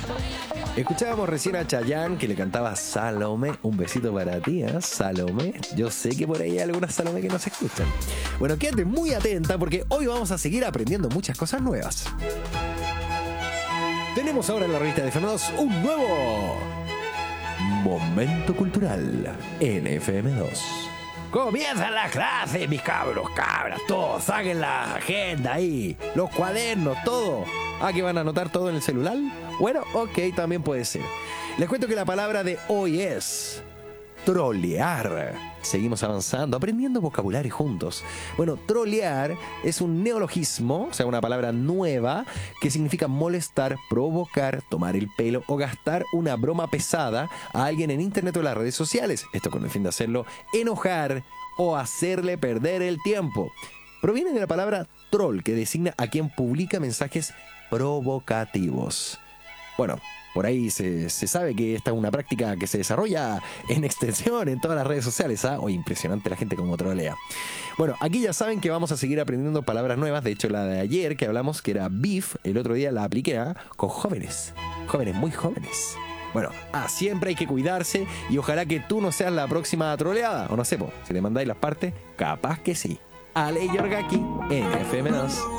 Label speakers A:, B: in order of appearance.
A: Escuchábamos recién a Chayanne que le cantaba Salomé. Un besito para ti, ¿eh? Salomé. Yo sé que por ahí hay algunas Salomé que no se escuchan. Bueno, quédate muy atenta porque hoy vamos a seguir aprendiendo muchas cosas nuevas. Tenemos ahora en la revista de FM2 un nuevo Momento Cultural en FM2. Comienzan las clases, mis cabros, cabras, todos, saquen la agenda ahí, los cuadernos, todo. Ah, ¿que van a anotar todo en el celular? Bueno, ok, también puede ser. Les cuento que la palabra de hoy es trolear. Seguimos avanzando, aprendiendo vocabulario juntos. Bueno, trolear es un neologismo, o sea, una palabra nueva que significa molestar, provocar, tomar el pelo o gastar una broma pesada a alguien en internet o en las redes sociales. Esto con el fin de hacerlo enojar o hacerle perder el tiempo. Proviene de la palabra troll, que designa a quien publica mensajes provocativos. Bueno, por ahí se sabe que esta es una práctica que se desarrolla en extensión en todas las redes sociales, ¿ah? Oh, impresionante la gente como trolea. Bueno, aquí ya saben que vamos a seguir aprendiendo palabras nuevas. De hecho, la de ayer que hablamos, que era beef, el otro día la apliqué, ¿ah? Con jóvenes, muy jóvenes. Bueno, siempre hay que cuidarse y ojalá que tú no seas la próxima troleada. O no sé, si te mandáis las partes, capaz que sí. Ale Yorgaki en FM2.